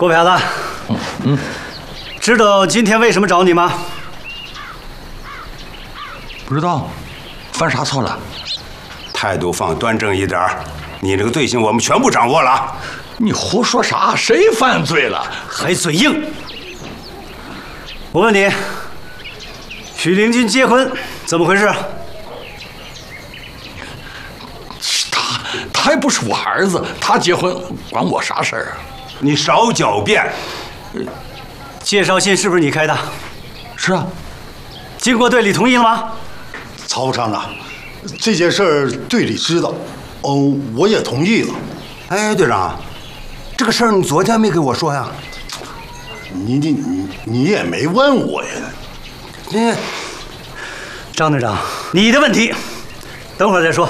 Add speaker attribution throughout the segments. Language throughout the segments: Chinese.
Speaker 1: 郭瓢子，知道今天为什么找你吗？
Speaker 2: 不知道，犯啥错了？
Speaker 3: 态度放端正一点，你这个罪行我们全部掌握了。
Speaker 2: 你胡说啥？谁犯罪了？
Speaker 1: 还嘴硬！我问你，许灵君结婚怎么回事？
Speaker 2: 他还不是我儿子，他结婚管我啥事儿啊？
Speaker 3: 你少狡辩。
Speaker 1: 介绍信是不是你开的？
Speaker 2: 是啊。
Speaker 1: 经过队里同意了吗？
Speaker 4: 曹厂长，这件事儿队里知道，我也同意了。
Speaker 3: 哎，队长，这个事儿你昨天没给我说呀？
Speaker 4: 你也没问我呀。
Speaker 1: 张队长，你的问题，等会儿再说。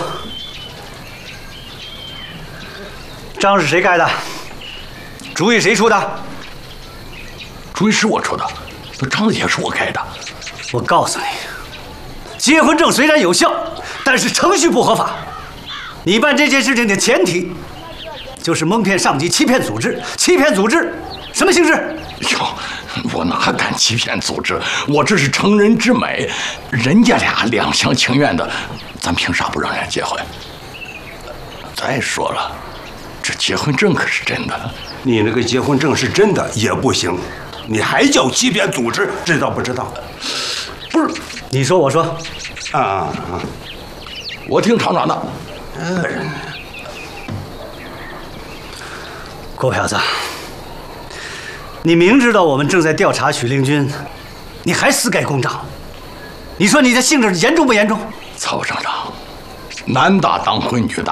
Speaker 1: 章是谁盖的？主意谁出的？
Speaker 2: 主意是我出的，章子也是我开的。
Speaker 1: 我告诉你，结婚证虽然有效，但是程序不合法。你办这件事情的前提，就是蒙骗上级、欺骗组织。欺骗组织，什么性质？
Speaker 2: 哟，我哪敢欺骗组织？我这是成人之美，人家俩两厢情愿的，咱凭啥不让人结婚？再说了，这结婚证可是真的。
Speaker 3: 你那个结婚证是真的也不行，你还叫欺骗组织，知道不知道？
Speaker 1: 不是，你说我说，
Speaker 2: 我听厂长的。
Speaker 1: 郭瓢子，你明知道我们正在调查许令君，你还私盖公章，你说你的性质严重不严重？
Speaker 2: 曹厂长，男大当婚，女大